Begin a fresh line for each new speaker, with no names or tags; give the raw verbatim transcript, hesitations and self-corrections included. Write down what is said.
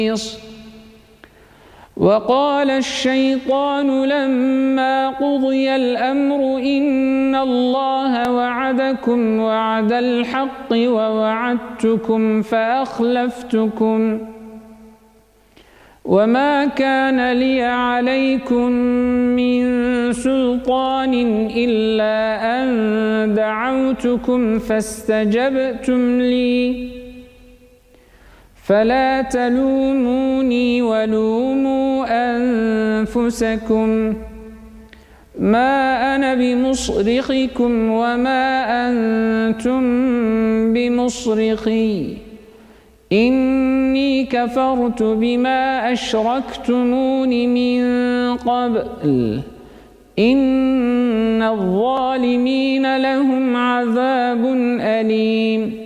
وقال الشيطان لما قضي الأمر إن الله وعدكم وعد الحق ووعدتكم فأخلفتكم وما كان لي عليكم من سلطان إلا أن دعوتكم فاستجبتم لي فلا تلوموني ولوموا أنفسكم ما أنا بمصرخكم وما أنتم بمصرخي إني كفرت بما أشركتمون من قبل إن الظالمين لهم عذاب أليم